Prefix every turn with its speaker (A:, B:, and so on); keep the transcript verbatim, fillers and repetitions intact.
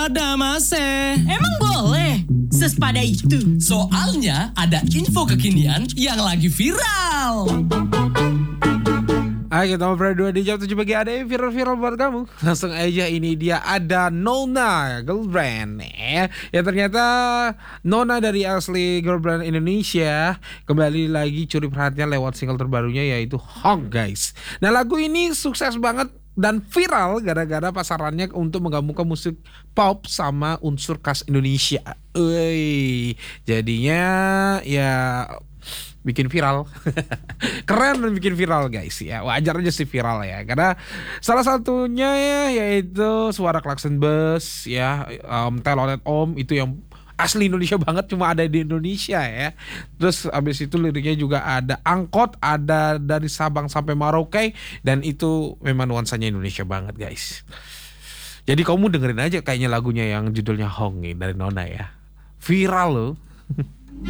A: pada mase.
B: Emang boleh? Sesepada itu.
A: Soalnya ada info kekinian yang lagi viral.
C: Ayo kita ngobrol dua di jam tujuh pagi, ada yang viral-viral buat kamu. Langsung aja, ini dia ada Nona Girlband ya. Ya ternyata Nona dari asli Girlband Indonesia kembali lagi curi perhatian lewat single terbarunya yaitu Hong guys. Nah lagu ini sukses banget dan viral gara-gara pasarannya untuk menggabungkan musik pop sama unsur khas Indonesia. Wih, jadinya ya bikin viral. Keren dan bikin viral guys ya. Wajar aja sih viral ya. Karena salah satunya ya yaitu suara klakson bus ya, um, Telolet Om itu yang asli Indonesia banget, cuma ada di Indonesia ya. Terus abis itu liriknya juga ada angkot, ada dari Sabang sampai Merauke, dan itu memang nuansanya Indonesia banget guys. Jadi kamu dengerin aja kayaknya lagunya yang judulnya Hong nih dari Nona ya. Viral loh.